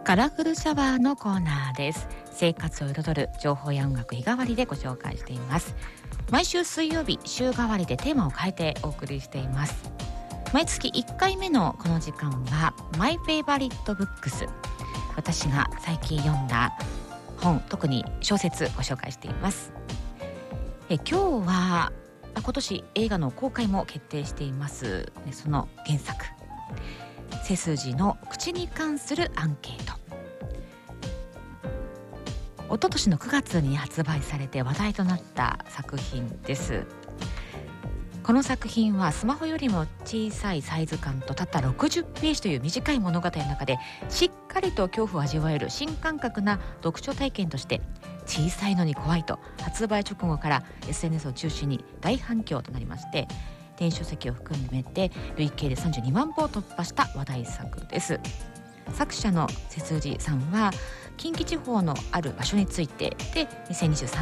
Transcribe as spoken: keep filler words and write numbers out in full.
カラフルシャワーのコーナーです。生活を彩る情報や音楽日替わりでご紹介しています。毎週水曜日、週替わりでテーマを変えてお送りしています。毎月いっかいめのこの時間はマイフェイバリットブックス、私が最近読んだ本、特に小説をご紹介しています。え今日は今年映画の公開も決定しています。その原作、背筋の口に関するアンケート、一昨年のくがつに発売されて話題となった作品です。この作品はスマホよりも小さいサイズ感とたったろくじゅっページという短い物語の中でしっかりと恐怖を味わえる新感覚な読書体験として、小さいのに怖いと発売直後から エスエヌエス を中心に大反響となりまして、電子書籍を含めて累計でさんじゅうにまんぼを突破した話題作です。作者の背筋さんは近畿地方のある場所についてでにせんにじゅうさん